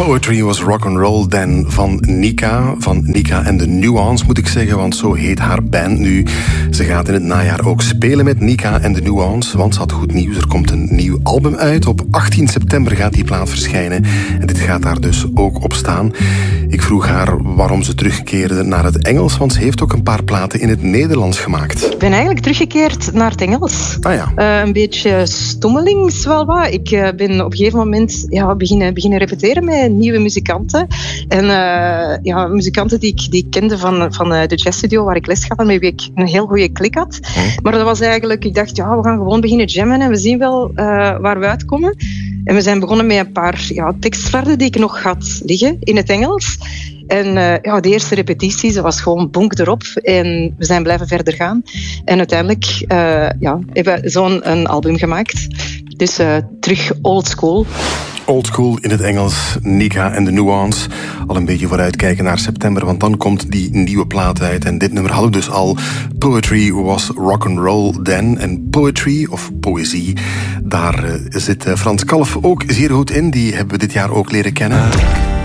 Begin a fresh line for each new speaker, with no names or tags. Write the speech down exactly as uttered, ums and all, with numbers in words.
Poetry was rock'n'roll then van Nika. Van Nika en de Nuance moet ik zeggen, want zo heet haar band nu. Ze gaat in het najaar ook spelen met Nika en de Nuance, want ze had goed nieuws. Er komt een nieuw album uit. Op achttien september gaat die plaat verschijnen. En dit gaat daar dus ook op staan. Ik vroeg haar waarom ze terugkeerde naar het Engels, want ze heeft ook een paar platen in het Nederlands gemaakt.
Ik ben eigenlijk teruggekeerd naar het Engels.
Ah ja.
Uh, een beetje stommelings wel wat. Ik uh, ben op een gegeven moment ja, beginnen, beginnen repeteren met nieuwe muzikanten. En uh, ja, muzikanten die ik, die ik kende van, van uh, de jazzstudio waar ik les gaf, met wie ik een heel goede klik had. Hm. Maar dat was eigenlijk, ik dacht, ja, we gaan gewoon beginnen jammen en we zien wel uh, waar we uitkomen. En we zijn begonnen met een paar ja, tekstflarden die ik nog had liggen in het Engels. En uh, ja, de eerste repetitie, ze was gewoon bonk erop. En we zijn blijven verder gaan. En uiteindelijk uh, ja, hebben we zo'n een album gemaakt. Dus uh, terug old school.
Old school in het Engels, Nika en de Nuance. Al een beetje vooruitkijken naar september, want dan komt die nieuwe plaat uit. En dit nummer hadden we dus al. Poetry was rock'n'roll then. En poetry, of poëzie, daar uh, zit uh, Frans Kalf ook zeer goed in. Die hebben we dit jaar ook leren kennen.